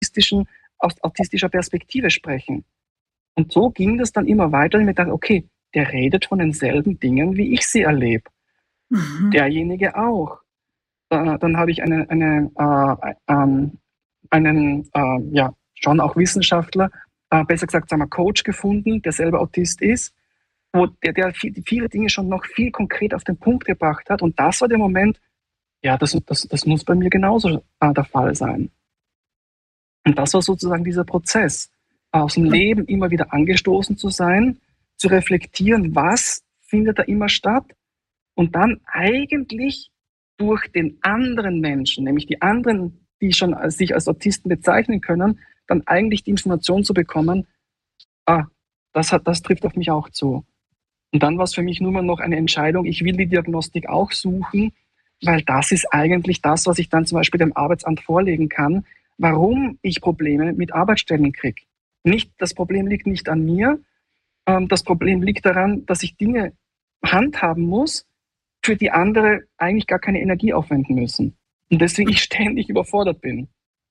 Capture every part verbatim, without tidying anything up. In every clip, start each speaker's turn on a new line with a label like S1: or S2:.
S1: autistischen, aus autistischer Perspektive sprechen. Und so ging das dann immer weiter. Und ich dachte, okay, der redet von denselben Dingen, wie ich sie erlebe. Mhm. Derjenige auch. Äh, dann habe ich eine, eine, äh, ähm, einen, äh, ja, schon auch Wissenschaftler, äh, besser gesagt, sagen wir, Coach gefunden, der selber Autist ist, wo der, der viel, viele Dinge schon noch viel konkret auf den Punkt gebracht hat. Und das war der Moment, ja, das, das, das muss bei mir genauso äh, der Fall sein. Und das war sozusagen dieser Prozess, aus dem Leben immer wieder angestoßen zu sein, zu reflektieren, was findet da immer statt und dann eigentlich durch den anderen Menschen, nämlich die anderen, die schon als, sich als Autisten bezeichnen können, dann eigentlich die Information zu bekommen, ah, das, hat, das trifft auf mich auch zu. Und dann war es für mich nur noch eine Entscheidung, ich will die Diagnostik auch suchen, weil das ist eigentlich das, was ich dann zum Beispiel dem Arbeitsamt vorlegen kann, warum ich Probleme mit Arbeitsstellen kriege. Nicht, das Problem liegt nicht an mir, ähm, das Problem liegt daran, dass ich Dinge handhaben muss, für die andere eigentlich gar keine Energie aufwenden müssen. Und deswegen ich ständig überfordert bin.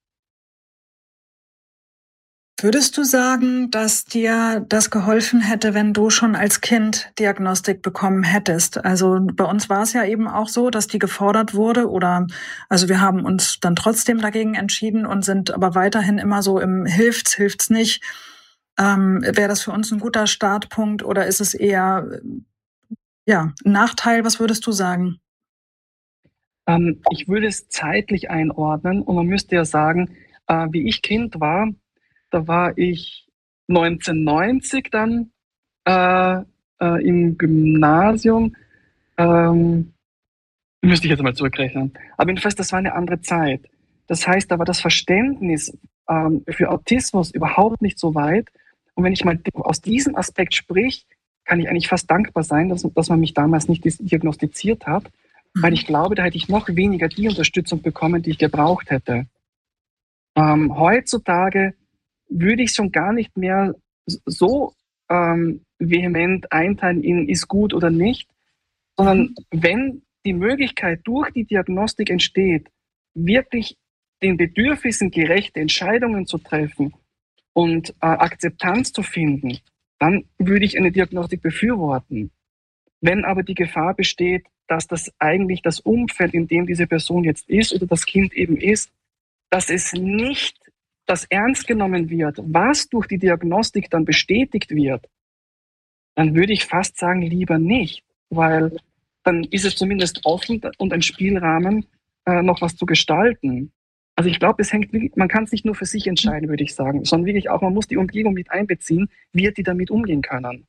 S2: Würdest du sagen, dass dir das geholfen hätte, wenn du schon als Kind Diagnostik bekommen hättest? Also bei uns war es ja eben auch so, dass die gefordert wurde oder, also wir haben uns dann trotzdem dagegen entschieden und sind aber weiterhin immer so im Hilft's, hilft's nicht. Ähm, wäre das für uns ein guter Startpunkt oder ist es eher, ja, ein Nachteil? Was würdest du sagen?
S1: Ähm, ich würde es zeitlich einordnen und man müsste ja sagen, äh, wie ich Kind war, da war ich neunzehnhundertneunzig dann äh, äh, im Gymnasium. Ähm, müsste ich jetzt mal zurückrechnen. Aber jedenfalls, das war eine andere Zeit. Das heißt, da war das Verständnis ähm, für Autismus überhaupt nicht so weit. Und wenn ich mal aus diesem Aspekt sprich, kann ich eigentlich fast dankbar sein, dass, dass man mich damals nicht diagnostiziert hat, mhm. weil ich glaube, da hätte ich noch weniger die Unterstützung bekommen, die ich gebraucht hätte. Ähm, heutzutage würde ich schon gar nicht mehr so ähm, vehement einteilen in ist gut oder nicht, sondern wenn die Möglichkeit durch die Diagnostik entsteht, wirklich den Bedürfnissen gerechte Entscheidungen zu treffen und äh, Akzeptanz zu finden, dann würde ich eine Diagnostik befürworten. Wenn aber die Gefahr besteht, dass das eigentlich das Umfeld, in dem diese Person jetzt ist oder das Kind eben ist, dass es nicht das ernst genommen wird, was durch die Diagnostik dann bestätigt wird, dann würde ich fast sagen, lieber nicht, weil dann ist es zumindest offen und ein Spielrahmen, äh, noch was zu gestalten. Also ich glaube, es hängt, man kann es nicht nur für sich entscheiden, würde ich sagen, sondern wirklich auch, man muss die Umgebung mit einbeziehen, wie die damit umgehen können.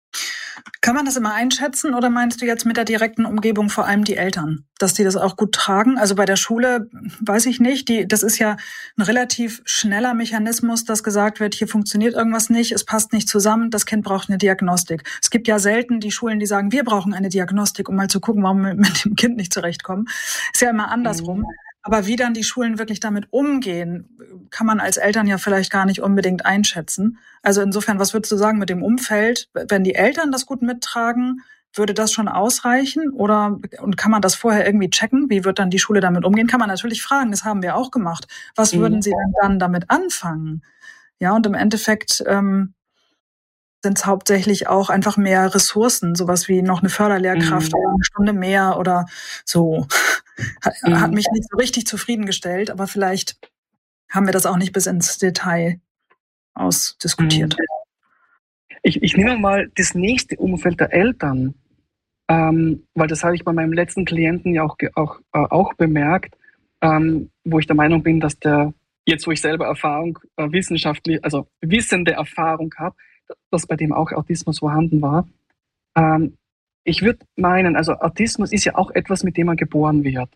S2: Kann man das immer einschätzen oder meinst du jetzt mit der direkten Umgebung vor allem die Eltern, dass die das auch gut tragen? Also bei der Schule weiß ich nicht, die, das ist ja ein relativ schneller Mechanismus, dass gesagt wird, hier funktioniert irgendwas nicht, es passt nicht zusammen, das Kind braucht eine Diagnostik. Es gibt ja selten die Schulen, die sagen, wir brauchen eine Diagnostik, um mal zu gucken, warum wir mit dem Kind nicht zurechtkommen. Ist ja immer andersrum. Mhm. Aber wie dann die Schulen wirklich damit umgehen, kann man als Eltern ja vielleicht gar nicht unbedingt einschätzen. Also insofern, was würdest du sagen mit dem Umfeld? Wenn die Eltern das gut mittragen, würde das schon ausreichen? Oder und kann man das vorher irgendwie checken? Wie wird dann die Schule damit umgehen? Kann man natürlich fragen, das haben wir auch gemacht. Was mhm. würden sie denn dann damit anfangen? Ja, und im Endeffekt ähm, sind es hauptsächlich auch einfach mehr Ressourcen, sowas wie noch eine Förderlehrkraft mhm. oder eine Stunde mehr oder so. Mhm. Hat mich nicht so richtig zufriedengestellt, aber vielleicht haben wir das auch nicht bis ins Detail ausdiskutiert.
S1: Mhm. Ich, ich nehme mal das nächste Umfeld der Eltern, ähm, weil das habe ich bei meinem letzten Klienten ja auch, auch, äh, auch bemerkt, ähm, wo ich der Meinung bin, dass der, jetzt wo ich selber Erfahrung, äh, wissenschaftlich, also wissende Erfahrung habe, dass bei dem auch Autismus vorhanden war. Ähm, ich würde meinen, also Autismus ist ja auch etwas, mit dem man geboren wird.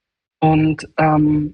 S1: Und ähm,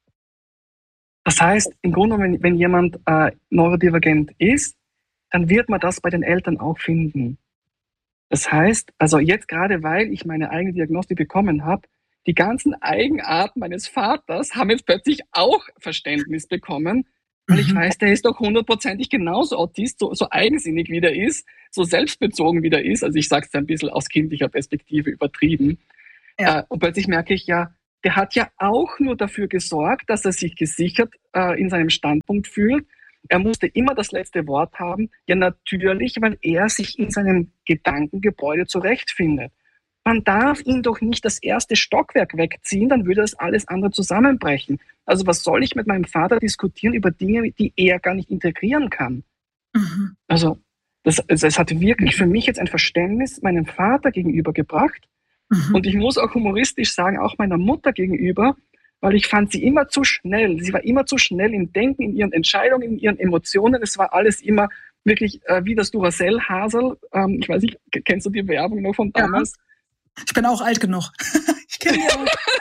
S1: das heißt, im Grunde, wenn, wenn jemand äh, neurodivergent ist, dann wird man das bei den Eltern auch finden. Das heißt, also jetzt gerade, weil ich meine eigene Diagnostik bekommen habe, die ganzen Eigenarten meines Vaters haben jetzt plötzlich auch Verständnis bekommen, weil ich weiß, der ist doch hundertprozentig genauso Autist, so, so eigensinnig wie der ist, so selbstbezogen wie der ist. Also ich sage es ein bisschen aus kindlicher Perspektive übertrieben. Ja. Äh, und plötzlich merke ich ja, der hat ja auch nur dafür gesorgt, dass er sich gesichert äh, in seinem Standpunkt fühlt. Er musste immer das letzte Wort haben. Ja, natürlich, weil er sich in seinem Gedankengebäude zurechtfindet. Man darf ihn doch nicht das erste Stockwerk wegziehen, dann würde das alles andere zusammenbrechen. Also was soll ich mit meinem Vater diskutieren über Dinge, die er gar nicht integrieren kann? Mhm. Also das, das hat wirklich für mich jetzt ein Verständnis meinem Vater gegenüber gebracht. Mhm. Und ich muss auch humoristisch sagen, auch meiner Mutter gegenüber, weil ich fand sie immer zu schnell. Sie war immer zu schnell im Denken, in ihren Entscheidungen, in ihren Emotionen. Es war alles immer wirklich äh, wie das Duracell-Hasel. Ähm, ich weiß nicht, kennst du die Werbung noch von damals?
S2: Ja. Ich bin auch alt genug. Ich kenne die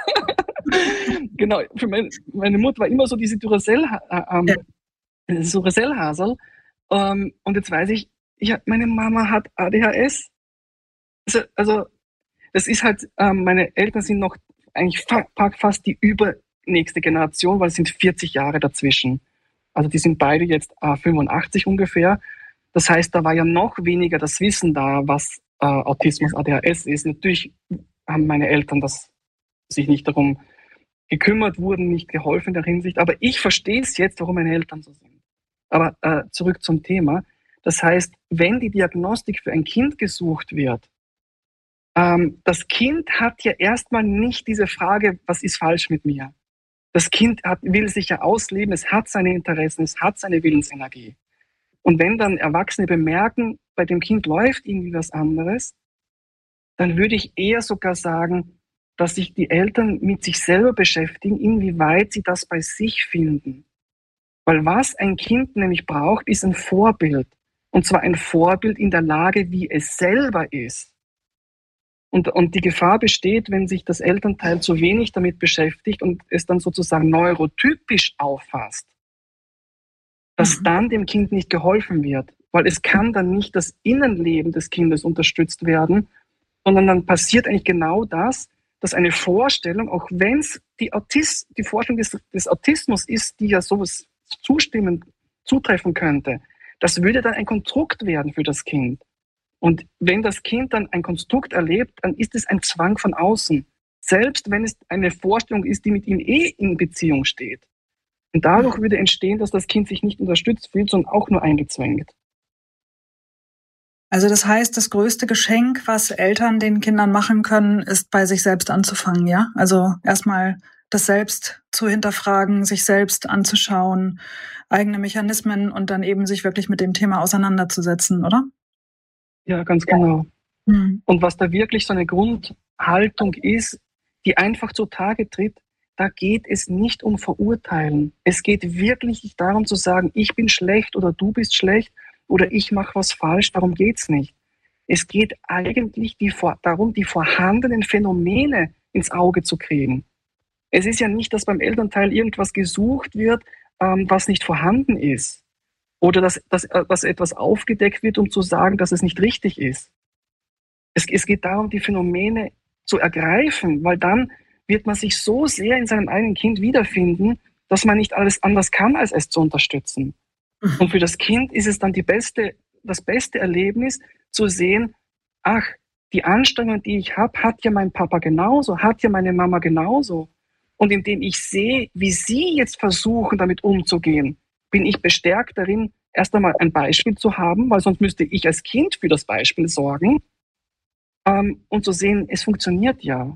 S1: auch. Genau, für mein, meine Mutter war immer so diese Duracell, äh, ähm, ja. Duracell-Hasel. Ähm, und jetzt weiß ich, ich, meine Mama hat A D H S. Also, also das ist halt, ähm, meine Eltern sind noch eigentlich fa- fast die übernächste Generation, weil es sind vierzig Jahre dazwischen. Also die sind beide jetzt äh, fünfundachtzig ungefähr. Das heißt, da war ja noch weniger das Wissen da, was äh, Autismus, A D H S ist. Natürlich haben meine Eltern das sich nicht darum gekümmert, wurden nicht geholfen in der Hinsicht. Aber ich verstehe es jetzt, warum meine Eltern so sind. Aber äh, zurück zum Thema. Das heißt, wenn die Diagnostik für ein Kind gesucht wird, ähm, das Kind hat ja erstmal nicht diese Frage, was ist falsch mit mir? Das Kind hat, will sich ja ausleben, es hat seine Interessen, es hat seine Willensenergie. Und wenn dann Erwachsene bemerken, bei dem Kind läuft irgendwie was anderes, dann würde ich eher sogar sagen, dass sich die Eltern mit sich selber beschäftigen, inwieweit sie das bei sich finden. Weil was ein Kind nämlich braucht, ist ein Vorbild. Und zwar ein Vorbild in der Lage, wie es selber ist. Und, und die Gefahr besteht, wenn sich das Elternteil zu wenig damit beschäftigt und es dann sozusagen neurotypisch auffasst, dass mhm. dann dem Kind nicht geholfen wird. Weil es kann dann nicht das Innenleben des Kindes unterstützt werden, sondern dann passiert eigentlich genau das, dass eine Vorstellung, auch wenn es die, Autis- die Vorstellung des, des Autismus ist, die ja sowas zustimmen, zutreffen könnte, das würde dann ein Konstrukt werden für das Kind. Und wenn das Kind dann ein Konstrukt erlebt, dann ist es ein Zwang von außen. Selbst wenn es eine Vorstellung ist, die mit ihm eh in Beziehung steht. Und dadurch würde entstehen, dass das Kind sich nicht unterstützt fühlt, sondern auch nur eingezwängt.
S2: Also das heißt, das größte Geschenk, was Eltern den Kindern machen können, ist bei sich selbst anzufangen, ja? Also erstmal das Selbst zu hinterfragen, sich selbst anzuschauen, eigene Mechanismen und dann eben sich wirklich mit dem Thema auseinanderzusetzen, oder?
S1: Ja, ganz genau. Ja. Mhm. Und was da wirklich so eine Grundhaltung ist, die einfach zutage tritt, da geht es nicht um Verurteilen. Es geht wirklich nicht darum zu sagen, ich bin schlecht oder du bist schlecht oder ich mache was falsch, darum geht's nicht. Es geht eigentlich die, darum, die vorhandenen Phänomene ins Auge zu kriegen. Es ist ja nicht, dass beim Elternteil irgendwas gesucht wird, ähm, was nicht vorhanden ist. Oder dass, dass, dass etwas aufgedeckt wird, um zu sagen, dass es nicht richtig ist. Es, es geht darum, die Phänomene zu ergreifen, weil dann wird man sich so sehr in seinem eigenen Kind wiederfinden, dass man nicht alles anders kann, als es zu unterstützen. Mhm. Und für das Kind ist es dann die beste, das beste Erlebnis, zu sehen, ach, die Anstrengung, die ich habe, hat ja mein Papa genauso, hat ja meine Mama genauso. Und indem ich sehe, wie sie jetzt versuchen, damit umzugehen, bin ich bestärkt darin, erst einmal ein Beispiel zu haben, weil sonst müsste ich als Kind für das Beispiel sorgen, ähm, und zu sehen, es funktioniert ja.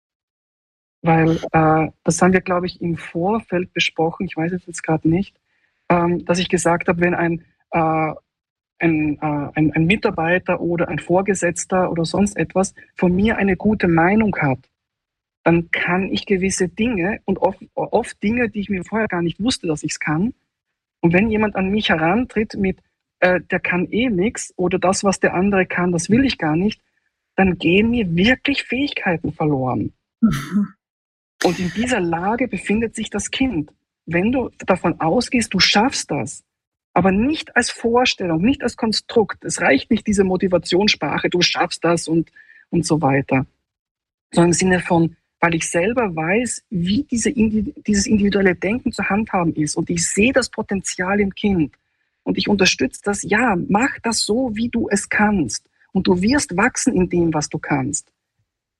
S1: Weil äh, das haben wir, glaube ich, im Vorfeld besprochen, ich weiß es jetzt gerade nicht, ähm, dass ich gesagt habe, wenn ein, äh, ein, äh, ein, ein Mitarbeiter oder ein Vorgesetzter oder sonst etwas von mir eine gute Meinung hat, dann kann ich gewisse Dinge und oft, oft Dinge, die ich mir vorher gar nicht wusste, dass ich es kann. Und wenn jemand an mich herantritt mit, äh, der kann eh nichts oder das, was der andere kann, das will ich gar nicht, dann gehen mir wirklich Fähigkeiten verloren. Mhm. Und in dieser Lage befindet sich das Kind. Wenn du davon ausgehst, du schaffst das, aber nicht als Vorstellung, nicht als Konstrukt. Es reicht nicht diese Motivationssprache, du schaffst das und, und so weiter. Sondern im Sinne von, weil ich selber weiß, wie diese, dieses individuelle Denken zu handhaben ist. Und ich sehe das Potenzial im Kind. Und ich unterstütze das, ja, mach das so, wie du es kannst. Und du wirst wachsen in dem, was du kannst.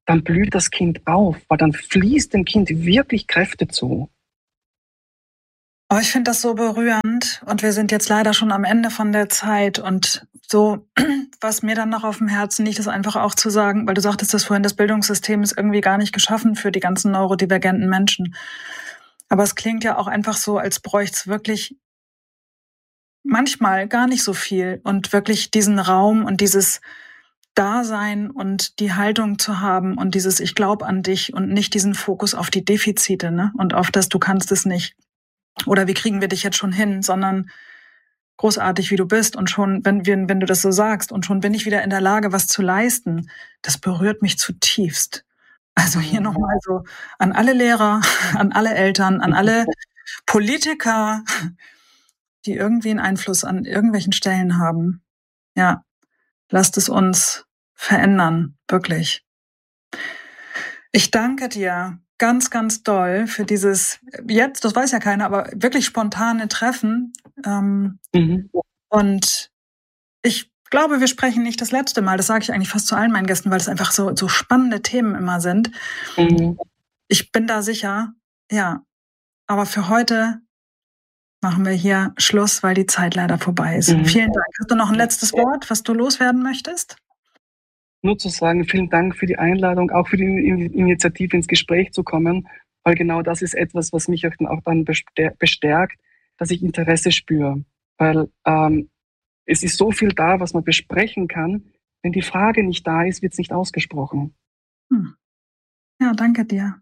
S1: dann blüht das Kind auf, weil dann fließt dem Kind wirklich Kräfte zu.
S2: Oh, ich finde das so berührend und wir sind jetzt leider schon am Ende von der Zeit und so, was mir dann noch auf dem Herzen liegt, ist einfach auch zu sagen, weil du sagtest das vorhin, das Bildungssystem ist irgendwie gar nicht geschaffen für die ganzen neurodivergenten Menschen. Aber es klingt ja auch einfach so, als bräuchte es wirklich manchmal gar nicht so viel und wirklich diesen Raum und dieses Dasein und die Haltung zu haben und dieses Ich glaube an dich und nicht diesen Fokus auf die Defizite, ne? Und auf das, du kannst es nicht. Oder wie kriegen wir dich jetzt schon hin, sondern großartig, wie du bist und schon, wenn, wenn, wenn du das so sagst und schon bin ich wieder in der Lage, was zu leisten, das berührt mich zutiefst. Also hier nochmal so an alle Lehrer, an alle Eltern, an alle Politiker, die irgendwie einen Einfluss an irgendwelchen Stellen haben. Ja, lasst es uns verändern, wirklich. Ich danke dir ganz, ganz doll für dieses, jetzt, das weiß ja keiner, aber wirklich spontane Treffen. Ähm, mhm. Und ich glaube, wir sprechen nicht das letzte Mal. Das sage ich eigentlich fast zu allen meinen Gästen, weil es einfach so, so spannende Themen immer sind. Mhm. Ich bin da sicher, ja. Aber für heute machen wir hier Schluss, weil die Zeit leider vorbei ist. Mhm. Vielen Dank. Hast du noch ein letztes Wort, was du loswerden möchtest?
S1: Nur zu sagen, vielen Dank für die Einladung, auch für die Initiative ins Gespräch zu kommen, weil genau das ist etwas, was mich auch dann bestärkt, dass ich Interesse spüre. Weil ähm, es ist so viel da, was man besprechen kann. Wenn die Frage nicht da ist, wird es nicht ausgesprochen.
S2: Hm. Ja, danke dir.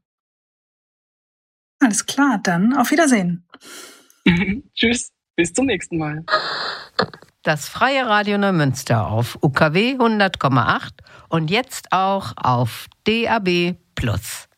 S2: Alles klar, dann auf Wiedersehen.
S1: Tschüss, bis zum nächsten Mal.
S3: Das Freie Radio Neumünster auf U K W hundert Komma acht und jetzt auch auf D A B Plus.